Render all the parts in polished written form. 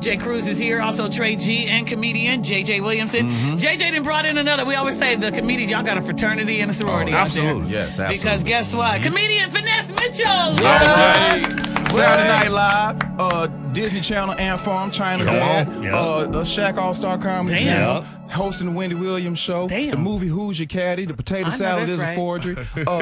Jay Cruz is here. Also, Trey G and comedian JJ Williamson. JJ done brought in another. We always say the comedian, y'all got a fraternity and a sorority out there. Absolutely. Yes, absolutely. Because guess what? Comedian Finesse Mitchell. Saturday Night Live, Disney Channel and Farm, China Dad, the Shaq All-Star Comedy Jam, hosting the Wendy Williams Show, the movie Who's Your Caddy, the potato salad is a forgery.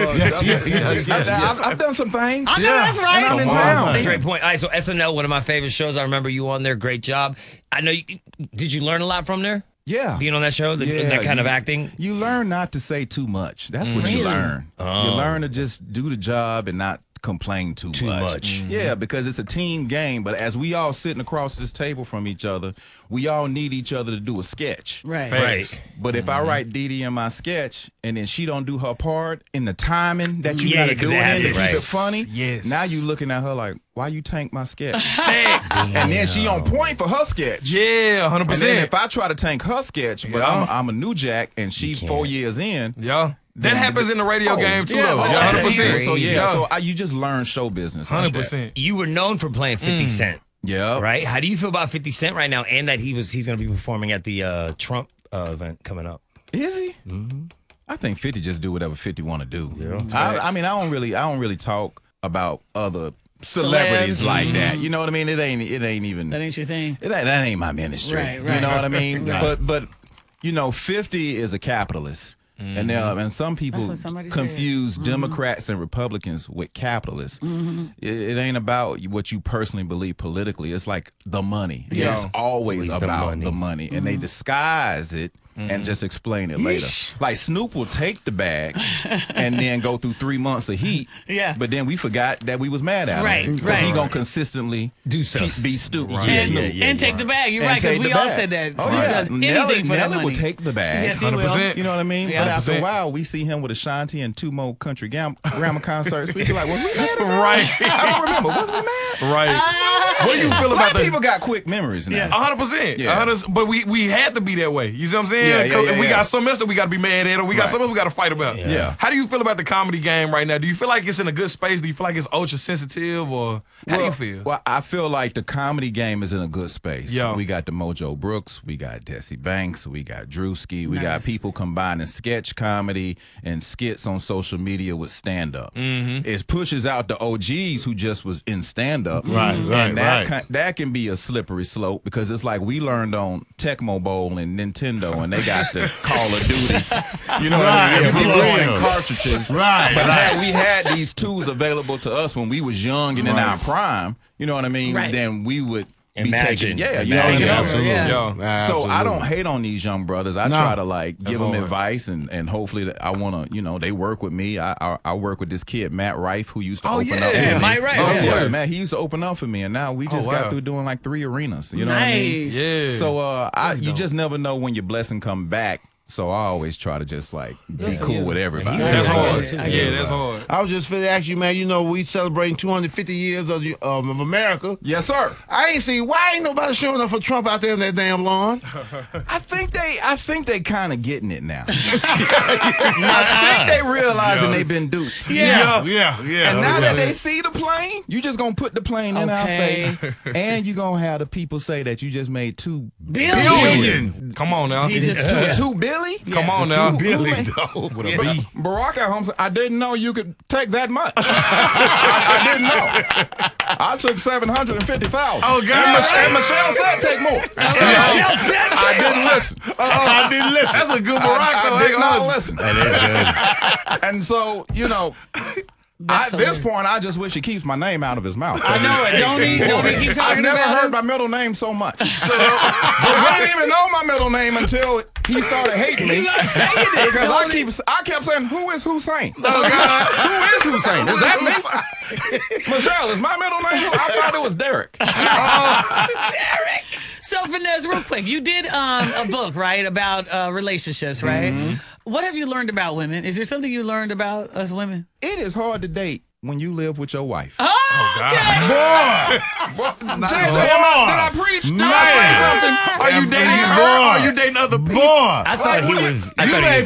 I've done some things. I know that's right. And I'm in town. Great point. All right, so SNL, one of my favorite shows. I remember you on there. Great job. I know. Did you learn a lot from there? Yeah. Being on that show, that kind of acting? You learn not to say too much. That's what you learn. You learn to just do the job and not complain too much. Yeah, because it's a team game, but as we all sitting across this table from each other, we all need each other to do a sketch. Right. But if I write Dee Dee in my sketch and then she don't do her part in the timing that you gotta do it to keep it funny, now you looking at her like, why you tank my sketch? And then she on point for her sketch. Yeah, 100%. And then if I try to tank her sketch, but I'm a new jack and she 4 years in. Yeah. That happens in the radio game too, though. 100%. So you just learn show business. 100%. You were known for playing 50 Cent. Yeah. Right? How do you feel about 50 Cent right now and that he's going to be performing at the Trump event coming up? Is he? I think 50 just do whatever 50 want to do. Yeah. I mean, I don't really talk about other celebrities like that. You know what I mean? It ain't even. That ain't your thing. That ain't my ministry. Right. You know what I mean? But 50 is a capitalist. And some people confuse Democrats and Republicans with capitalists. It ain't about what you personally believe politically. It's like the money. Yeah. It's always about the money. And they disguise it and just explain it later. Like Snoop will take the bag and then go through 3 months of heat. Yeah. But then we forgot that we was mad at him. Because he gonna consistently do stuff. Be stupid. And take the bag. You're right, because we all said that. Oh, yeah. Does anything for that money. Nelly will take the bag. Yes, he will. You know what I mean? But after a while, we see him with Ashanti and 2 more country grammar concerts. We be like, was we mad? Right. I don't remember. Was we mad? Right. What do you feel about people got quick memories now. 100%. Yeah. But we had to be that way. You see what I'm saying? We got something else that we got to be mad at, or we got something else we got to fight about. Yeah. How do you feel about the comedy game right now? Do you feel like it's in a good space? Do you feel like it's ultra sensitive, or how do you feel? Well, I feel like the comedy game is in a good space. Yeah. We got the Mojo Brooks, we got Desi Banks, we got Drewski, we got people combining sketch comedy and skits on social media with stand-up. It pushes out the OGs who just was in stand-up. And that can be a slippery slope, because it's like we learned on Tecmo Bowl and Nintendo, and they got the Call of Duty. You know what I mean? We blowing cartridges. But we had these tools available to us when we was young and in our prime, you know what I mean? Then we would be taking, you know what I mean? Absolutely. So I don't hate on these young brothers. I try to give them advice, and hopefully I want to, they work with me. I work with this kid, Matt Rife, who used to open up for me. Matt Rife. Matt, he used to open up for me, and now we just got through doing like 3 arenas. You know what I mean? Yeah. So you just never know when your blessing come back. So I always try to just be cool with everybody. That's hard. That's hard. I was just finna ask you, man. We celebrating 250 years of America. Yes, sir. I ain't see why ain't nobody showing up for Trump out there in that damn lawn. I think they kind of getting it now. I think they realizing they've been duped. Yeah. And now that they see the plane, you just gonna put the plane in our face, and you gonna have the people say that you just made $2 billion. Come on now. He just $2 billion. Come on now. Billy, though. With a B. Barack at home said, I didn't know you could take that much. I didn't know. I took $750,000. Oh, God. And Michelle said take more. Michelle said I didn't listen. I didn't listen. That's a good Barack, though. I did not listen. That is good. And so, at this point, I just wish he keeps my name out of his mouth. I know it. Don't he keep talking I've about never heard it? my middle name so much. I didn't even know my middle name until he started hating me. Because I kept saying, who is Hussein? Oh, God. Who is Hussein? Is that me? Michelle, is my middle name? I thought it was Derek. Derek! So, Finesse, real quick, you did a book, right, about relationships, right? What have you learned about women? Is there something you learned about us women? It is hard to date when you live with your wife. Oh, God. Boy! Did I preach? Did I say something? Are you dating her? Are you dating other people? Boy! I thought he was.